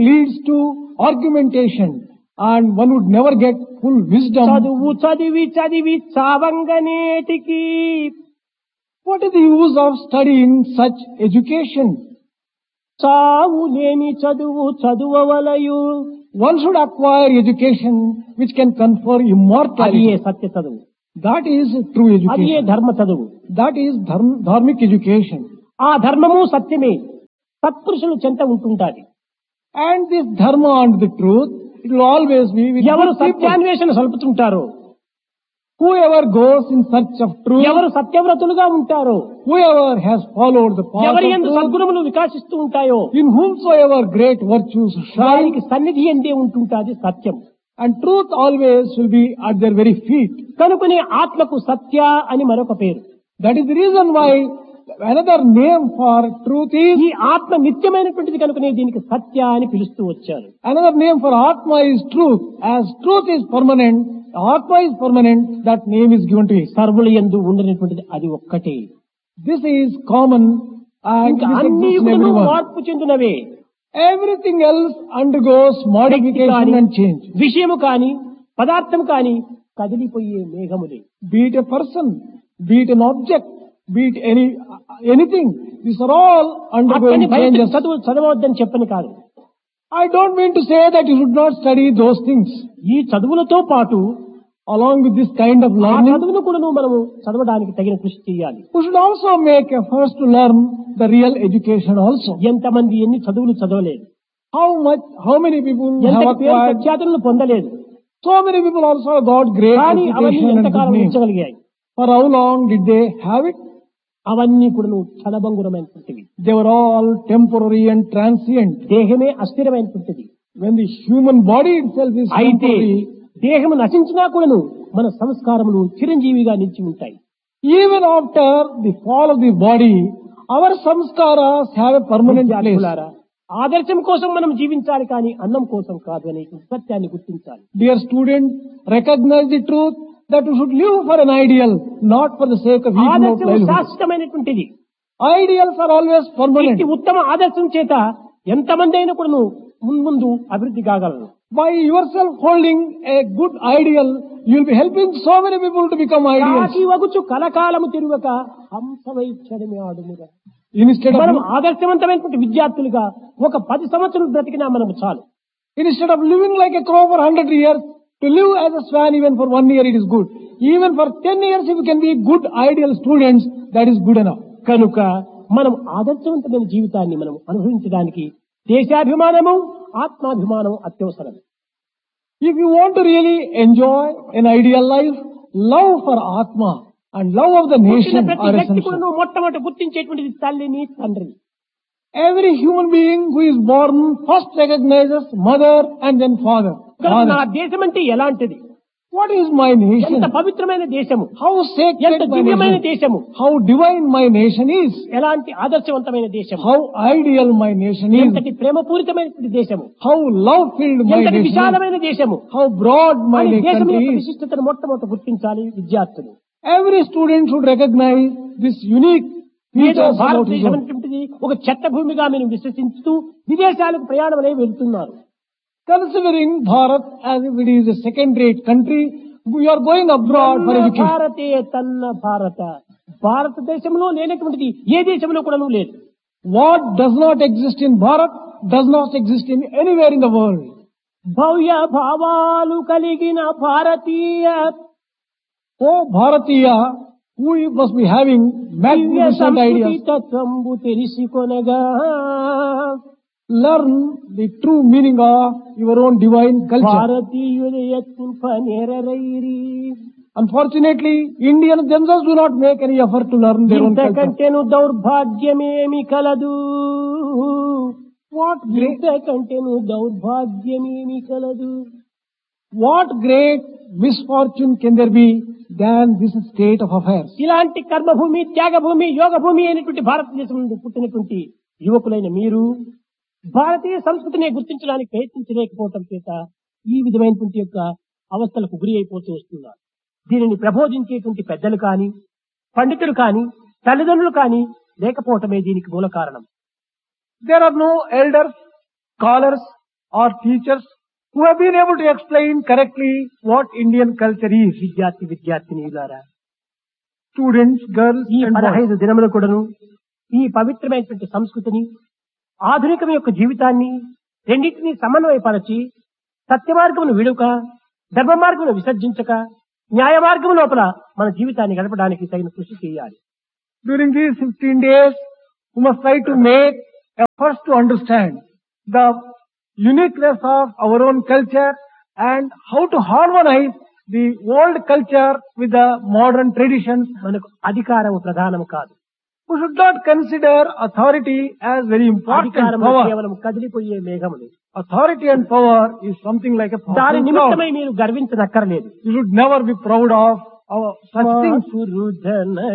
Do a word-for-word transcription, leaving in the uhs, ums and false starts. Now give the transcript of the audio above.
leads to argumentation and one would never get full wisdom. చదువు చదివి చదివి చావంగనేటికి What is the use of studying such education? చావు లేని చదువు చదువవలయు. One should acquire education which can confer అది immortality. ఏ సత్య చదువు, That is true అది ఏ education. ధర్మ చదువు. That is dharm, dharmic education. ఆ ధర్మము సత్యమే సత్పురుషుల చెంత ఉంటుంటాది. And this dharma and the truth, it will always be with ఎవరు good people. సత్యాన్వేషణ సలుపుతుంటారో, Whoever goes in search of truth, ఎవరు సత్యవ్రతులుగా ఉంటారో, whoever has followed the path ఎవరి of యందు truth, సద్గుణములు వికాసిస్తూ ఉంటాయో in whomsoever great virtues shine, వారికి సన్నిధి ఎందే ఉంటుంటాది సత్యం. and truth always will be at their very feet. కనుకనే ఆత్మకు సత్య అని మరొక పేరు. That is the reason why another name for truth is, ఈ ఆత్మ నిత్యమైనటువంటిది కనుకనే దీనికి సత్య అని పిలుస్తూ వచ్చారు. another name for Atma is truth. As truth is permanent, Atma is permanent, that name is given to it. సర్వుల యందు ఉండనటువంటిది అది ఒక్కటే. This is common and ఇంకా this అన్ని exists in కూడా everyone. మార్పు చెందినవే. Everything else undergoes modification and change. విషయము కాని పదార్థం కాని కదిలిపోయే మేఘములే. Be it a person, be it an object, be it any anything, these are all undergoing అతని భయపెట్టి changes. చదువు చదవద్దని చెప్పని కాదు. I don't mean to say that you should not study those things. ఈ చదువులతో పాటు Along with this kind of ఆ learning, చదువును కూడా మనము చదవడానికి తగిన కృషి చేయాలి. we should also make efforts to learn the real education also. ఎంతమంది ఎన్ని చదువులు చదవలేదు, How much, how many people have ఎంతటి పేరు acquired, ప్రఖ్యాతులను పొందలేదు, so many people also got great కానీ అవన్నీ reputation and ఎంతకాలం good name. ఉంచగలిగాయి. For how long did they have it? అవన్నీ కూడా క్షణభంగురమైనటువంటివి. They were all temporary and transient. దేహమే అస్థిరమైనటువంటిది. When the human body itself is అయితే temporary, దేహము నశించినా కూడాను మన సంస్కారములు చిరంజీవిగా నిలిచి ఉంటాయి. even after the fall of the body, our samskaras have a permanent place. విద్యార్థులారా, ఆదర్శం కోసం మనం జీవించాలి కానీ అన్నం కోసం కాదు అనే సత్యాన్ని గుర్తించాలి. Dear students, recognize the truth that you should live for an ideal, not for the sake of eating out ఆదర్శం livelihood. శాశ్వతమైనటువంటిది. Ideals are always permanent. ఇట్టి ఉత్తమ ఆదర్శం చేత ఎంతమంది అయినా కూడా మున్ముందు అభివృద్ధి కాగలరు. By yourself holding a good ideal, you will be helping so many people to become ideals. కాకి వగుచు కలకాలము తిరుగక హంసవైక్షరమే ఆడుముగా. Instead మనం of, ఆదర్శవంతమైనటువంటి విద్యార్థులుగా ఒక పది సంవత్సరాలు బ్రతికినా మనకు చాలు. instead of living like a crow for hundred years, to live as a swan even for one year, it is good. Even for ten years, if you can be good ideal students, that is good enough. కనుక మనం ఆదర్శవంతమైన జీవితాన్ని మనం అనుభవించడానికి దేశాభిమానము ఆత్మాభిమానం అత్యవసరం. If you want to really enjoy an ideal life, love for Atma and love of the పుట్టిన nation ప్రతి are వ్యక్తి essential. కూడా మొట్టమొదటి గుర్తించేటువంటిది తల్లిని తండ్రిని. Every human being who is born first recognizes mother and then father. కనుక నా Father. దేశం అంటే ఎలాంటిది, What is my nation? ఎంత పవిత్రమైన దేశము, How sacred ఎంత my దివ్యమైన nation? దేశము, How divine my nation is? ఎలాంటి ఆదర్శవంతమైన దేశము, How ideal my nation is? ఎంతటి ప్రేమపూరితమైనటువంటి దేశము, How love-filled my ఎంతటి nation is? విశాలమైన దేశము. How broad my అని దేశం country యొక్క is? విశిష్టతను మొట్టమొదటి గుర్తించాలి విద్యార్థులు. Every student should recognize this unique ఏదో features about his భారతదేశం own. అనేటువంటిది ఒక చెత్త భూమిగా మేము విశ్వసిస్తూ విదేశాలకు ప్రయాణం అనేవి వెళ్తున్నారు. Considering Bharat as if it is a second-rate country, we are going abroad for తన్న education. భారతే తన్న భారత, భారతదేశంలో లేనటువంటిది ఏ దేశంలో కూడా లేదు. What does not exist in Bharat does not exist in anywhere in the world. భవ్య భావాలు కలిగిన భారతీయ Oh, Bharatiya, who must be having Divya magnificent సంస్కృతి ideas. తత్వంబు తెలిసికొనగా Learn the true meaning of your own divine culture. భారతీయుల యత్నింప నేరరైరి. Unfortunately, Indians themselves do not make any effort to learn their own culture. ఇంతకంటేను దౌర్భాగ్యమేమి కలదు, What great, ఇంతకంటేను దౌర్భాగ్యమేమి కలదు. what great misfortune can there be than this state of affairs? ఇలాంటి కర్మభూమి, త్యాగభూమి, యోగ భూమి అయినటువంటి భారతదేశం నుండి పుట్టినటువంటి యువకులైన మీరు భారతీయ సంస్కృతిని గుర్తించడానికి ప్రయత్నించలేకపోవటం చేత ఈ విధమైనటువంటి యొక్క అవస్థలకు గురి అయిపోతూ వస్తున్నారు. దీనిని ప్రబోధించేటువంటి పెద్దలు కాని, పండితులు కాని, తల్లిదండ్రులు కాని లేకపోవటమే దీనికి మూల కారణం. There are no elders, scholars, or teachers who have been able to explain correctly what Indian culture is. విద్యార్థి విద్యార్థినిలారా, Students, girls ఈ and boys. పదహైదు దినములు కూడాను ఈ పవిత్రమైనటువంటి సంస్కృతిని, ఆధునికం యొక్క జీవితాన్ని రెండింటినీ సమన్వయపరచి సత్య మార్గమును విడుక, ధర్మ మార్గమును విసర్జించక, న్యాయ మార్గము లోపల మన జీవితాన్ని గడపడానికి తగిన కృషి చేయాలి. During these fifteen days, we must try to make efforts to understand the uniqueness of our own culture and how to harmonize the old culture with the modern traditions. మనకు అధికారము ప్రధానం కాదు. We should not consider authority as very important అధికారము power. కేవలం కదిలిపోయే మేఘములు. Authority and power is something like a దాని powerful cloud. నిమిత్తమై మీరు గర్వించనక్కర్లేదు. You should never be proud of our such things. సురుజన